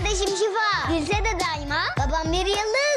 kardeşim Şifa. Gülse de daima. Babam 1 yıllık.